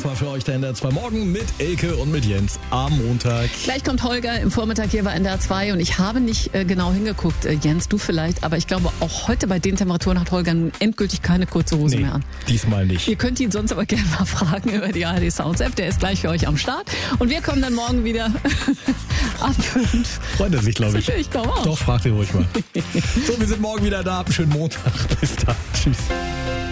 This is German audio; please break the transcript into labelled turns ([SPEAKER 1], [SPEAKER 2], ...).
[SPEAKER 1] war für euch der NDR 2 Morgen mit Elke und mit Jens am Montag.
[SPEAKER 2] Gleich kommt Holger im Vormittag hier bei NDR 2 und ich habe nicht genau hingeguckt, Jens, du vielleicht, aber ich glaube auch heute bei den Temperaturen hat Holger nun endgültig keine kurze Hose mehr an.
[SPEAKER 1] Diesmal nicht.
[SPEAKER 2] Ihr könnt ihn sonst aber gerne mal fragen über die ARD Sounds App, der ist gleich für euch am Start und wir kommen dann morgen wieder ab 5.
[SPEAKER 1] Freut er sich, glaube ich.
[SPEAKER 2] Ich glaube auch.
[SPEAKER 1] Doch, fragt ihn ruhig mal. So, wir sind morgen wieder da. Habt einen schönen Montag. Bis dann. Tschüss.